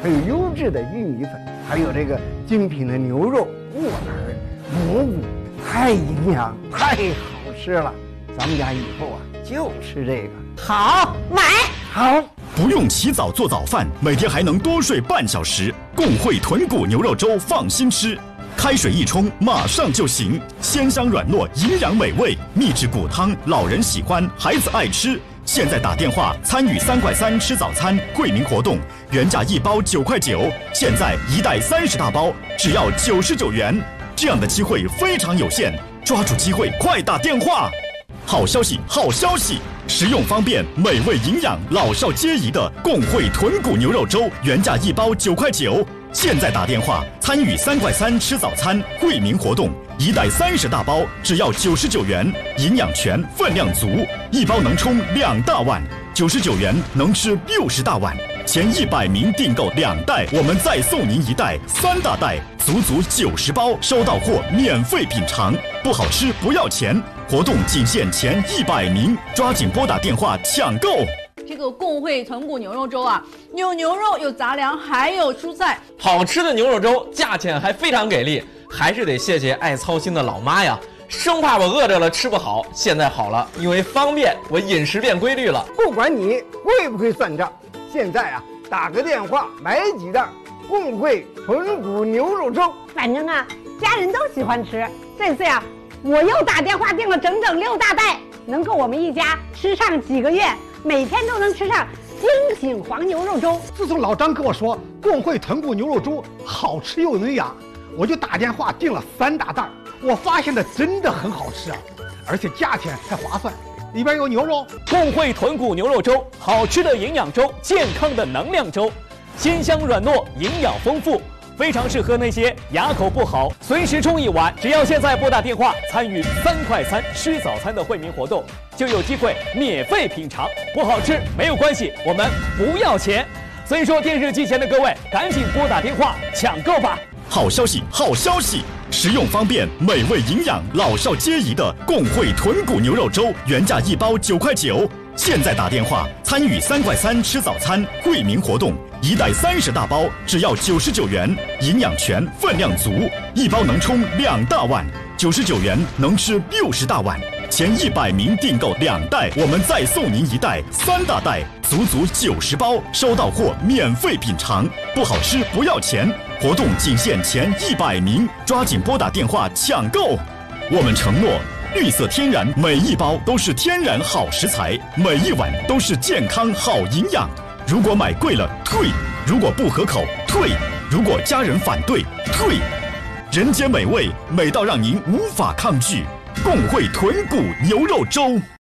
还有优质的玉米粉，还有这个精品的牛肉、木耳、蘑菇，太营养，太好吃了。咱们家以后啊就吃这个。 好，买。 好， 不用起早做早饭，每天还能多睡半小时。共惠豚骨牛肉粥，放心吃。开水一冲，马上就行，鲜香软糯，营养美味，秘制骨汤，老人喜欢，孩子爱吃。现在打电话参与3块3吃早餐惠民活动，原价1包9块9，现在1袋30大包，只要99元。这样的机会非常有限，抓住机会，快打电话！好消息，好消息！实用方便、美味营养、老少皆宜的共惠豚骨牛肉粥，原价1包9块9。现在打电话参与3块3吃早餐惠民活动，1袋30大包，只要99元，营养全，分量足，1包能充2大碗，99元能吃60大碗。前100名订购2袋，我们再送您1袋3大袋，足足90包，收到货免费品尝，不好吃不要钱。活动仅限前100名，抓紧拨打电话抢购。 这个共惠豚骨牛肉粥啊，有牛肉，有杂粮，还有蔬菜， 好吃的牛肉粥，价钱还非常给力，还是得谢谢爱操心的老妈呀。生怕我饿着了吃不好，现在好了，因为方便，我饮食变规律了。 不管你会不会算账，现在啊打个电话买几袋共惠豚骨牛肉粥。 反正啊，家人都喜欢吃。这次呀，我又打电话订了整整6大袋，能够我们一家吃上几个月，每天都能吃上精品黄牛肉粥。 自从老张跟我说共惠豚骨牛肉粥好吃又营养，我就打电话订了3大袋。我发现的真的很好吃啊，而且价钱还划算，里边有牛肉。 共惠豚骨牛肉粥，好吃的营养粥，健康的能量粥，鲜香软糯，营养丰富，非常适合那些牙口不好随时冲一碗。只要现在拨打电话参与3块3吃早餐的惠民活动，就有机会免费品尝。不好吃没有关系，我们不要钱。所以说电视机前的各位，赶紧拨打电话抢购吧。 好消息，好消息！实用方便、美味营养、老少皆宜的共惠豚骨牛肉粥，原价1包9块9。现在打电话参与3块3吃早餐惠民活动，1袋30大包，只要99元，营养全，分量足，1包能充2大碗，99元能吃60大碗。前100名订购2袋，我们再送您1袋3大袋，足足90包，收到货免费品尝，不好吃不要钱。活动仅限前100名，抓紧拨打电话抢购。我们承诺，绿色天然，每一包都是天然好食材，每一碗都是健康好营养。如果买贵了退，如果不合口退，如果家人反对退。人间美味，美到让您无法抗拒。共惠豚骨牛肉粥。